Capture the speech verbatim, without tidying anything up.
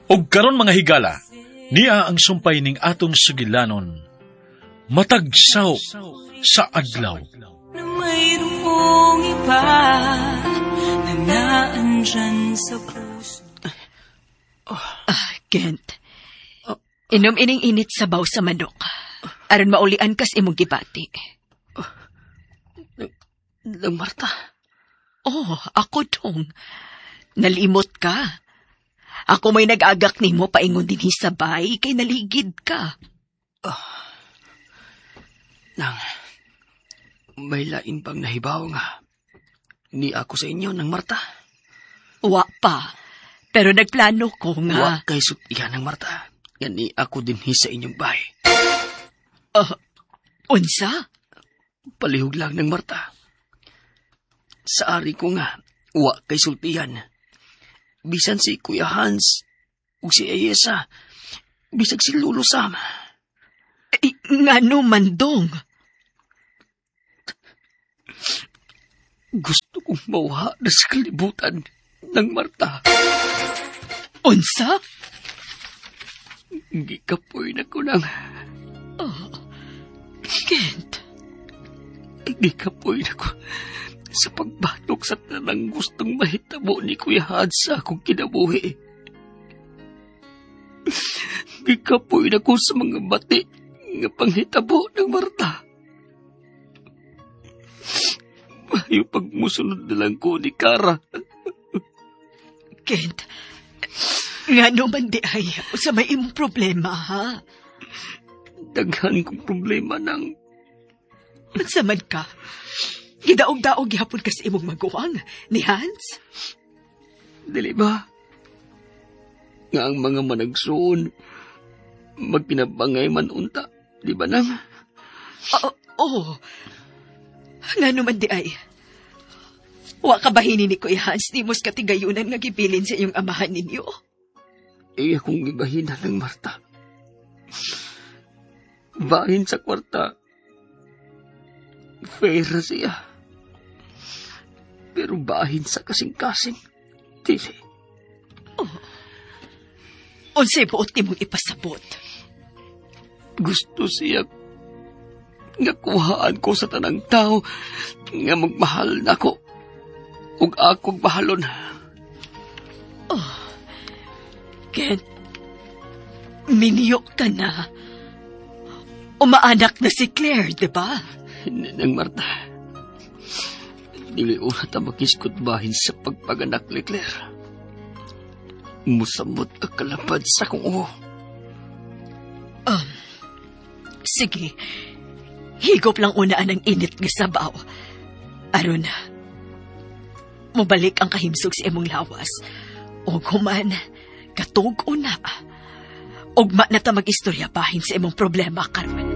Og karon mga higala, niya ang sumpay ning atong sugilanon, matagsaw sa adlaw. Na mayroong iba na naandyan sa puso. Ah, Kent. Inom ining init sabaw sa manok. Aron maulian kas imong gibati. Nang Marta. Oh, ako dong. Nalimot ka. Ako may nag-agak nimo paingon dinhi sa bay kay naligid ka. Oh. Nang, may lain pang nahibaw nga. Ni ako sa inyo, Nang Marta. Wa pa. Pero nagplano ko nga. Wa kay sutihan, Nang Marta. Yan ni ako dinhi sa inyong bay. Uh, unsa? Palihog lang, Nang Marta. Sa ari ko nga, wa kay sultihan. Bisan si Kuya Hans, ug si Ayesa, bisag si Lolo Sam. Eh, nga no, Mandong. Gusto kong mawha na sa kalibutan, Nang Marta. Unsa? Gikapoy na ko nang... Oh, Kent. Gikapoy na ko sa pagbatok sa tanang gustong mahitabo ni Kuya Hans sa akong kinabuhi. Gikapoy na ko sa mga bati nga panghitabo ng Marta. Mayo pagmusunod na lang ko ni Kara. Kent, nga naman di ay sa may imong problema, ha? Daghan kong problema nang... Magsaman ka. Gidaog-daog gihapon ka sa imong maguwang ni Hans? Dili ba? Nga ang mga managsoon, magpinabangay man unta, di ba nang? Oo, oh, oh. Nga naman di ay. Wa ka bahini ni Kuya Hans ni mos katigayunan nga gibilin sa iyong amahan ninyo? Eh, akong gibahina ng Marta. Bahin sa kwarta. Fair siya. Pero bahin sa kasing-kasing. Dili. Oh. Unsay buot ni mong ipasabot? Gusto siya nga kuhaan ko sa tanang tao nga magmahal na ko ug akong mahalon. Oh, Ken, miniyok ka na. Umaanak na si Claire, di ba? Hindi nang Marta. Dili una ta makiskot bahin sa pagpaganak ni Claire. Musamot ang kalapad sa kong uho. Um, sige. Higop lang unaan ang init nga sabaw. Aron, mabalik ang kahimsog sa imong lawas. O kuman, katug una. Ugma na ta mag-istorya bahin sa imong problema karon.